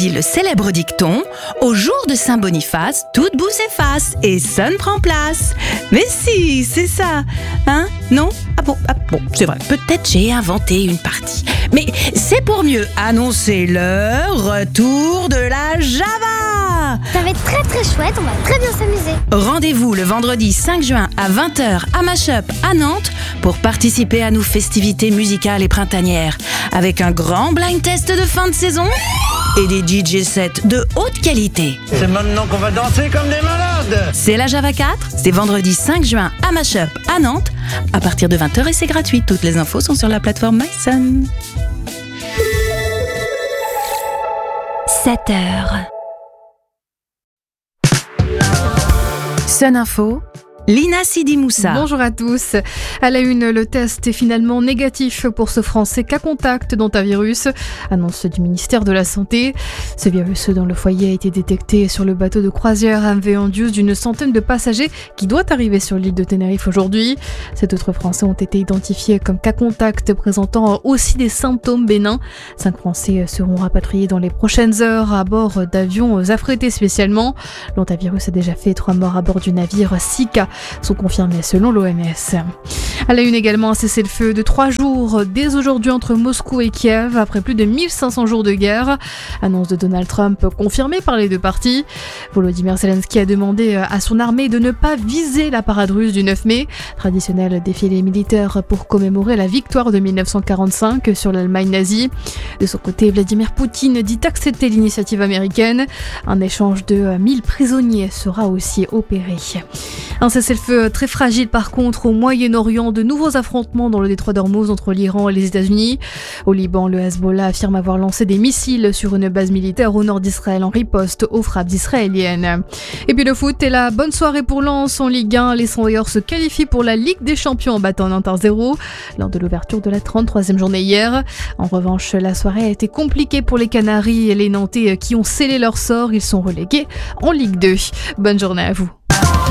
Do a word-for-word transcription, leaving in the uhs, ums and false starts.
dit le célèbre dicton « Au jour de Saint-Boniface, toute boue s'efface et sonne prend place ». Mais si, c'est ça. Hein? Non? Ah bon, ah bon, c'est vrai, peut-être j'ai inventé une partie. Mais c'est pour mieux annoncer le retour de la Java. Ça va être très très chouette, on va très bien s'amuser. Rendez-vous le vendredi cinq juin à vingt heures à Mashup à Nantes pour participer à nos festivités musicales et printanières avec un grand blind test de fin de saison et des D J sets de haute qualité. C'est maintenant qu'on va danser comme des malades. C'est la Java quatre, c'est vendredi cinq juin à Mashup à Nantes à partir de vingt heures et c'est gratuit. Toutes les infos sont sur la plateforme MySun. sept heures. Sun Info, Lina Sidi Moussa. Bonjour à tous. À la une, le test est finalement négatif pour ce Français cas contact dont un virus. Annonce du ministère de la Santé. Ce virus dans le foyer a été détecté sur le bateau de croisière M V Andius d'une centaine de passagers qui doit arriver sur l'île de Tenerife aujourd'hui. Sept autres Français ont été identifiés comme cas contact présentant aussi des symptômes bénins. Cinq Français seront rapatriés dans les prochaines heures à bord d'avions affrétés spécialement. L'antivirus a déjà fait trois morts à bord du navire Sika. Sont confirmés selon l'O M S. À la une également, un cessez-le-feu de trois jours dès aujourd'hui entre Moscou et Kiev après plus de mille cinq cents jours de guerre. Annonce de Donald Trump confirmée par les deux parties. Volodymyr Zelensky a demandé à son armée de ne pas viser la parade russe du neuf mai, traditionnel défilé militaire pour commémorer la victoire de mille neuf cent quarante-cinq sur l'Allemagne nazie. De son côté, Vladimir Poutine dit accepter l'initiative américaine. Un échange de mille prisonniers sera aussi opéré. Un cessez-le-feu très fragile par contre au Moyen-Orient, de nouveaux affrontements dans le détroit d'Ormuz entre l'Iran et les États-Unis. Au Liban, le Hezbollah affirme avoir lancé des missiles sur une base militaire au nord d'Israël en riposte aux frappes israéliennes. Et puis le foot et la bonne soirée pour Lens en Ligue un. Les Savoyards se qualifient pour la Ligue des Champions en battant Nantes un zéro lors de l'ouverture de la trente-troisième journée hier. En revanche, la soirée a été compliquée pour les Canaries et les Nantais qui ont scellé leur sort. Ils sont relégués en Ligue deux. Bonne journée à vous.